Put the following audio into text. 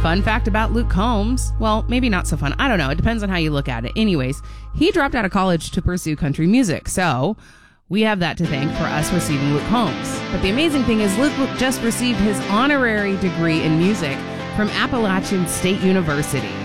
Fun fact about Luke Combs. Well, maybe not so fun. I don't know. It depends on how you look at it. Anyways, he dropped out of college to pursue country music. So we have that to thank for us receiving Luke Combs. But the amazing thing is Luke just received his honorary degree in music from Appalachian State University.